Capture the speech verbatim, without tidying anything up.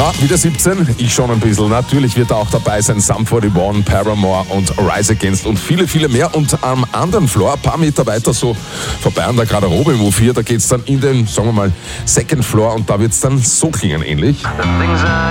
Na, wieder siebzehn, ich schon ein bisschen. Natürlich wird er auch dabei sein, Sum einundvierzig, Paramore und Rise Against und viele, viele mehr. Und am anderen Floor, ein paar Meter weiter so vorbei an der Garderobe im U vier, da geht's dann in den, sagen wir mal, Second Floor und da wird's dann so klingen ähnlich.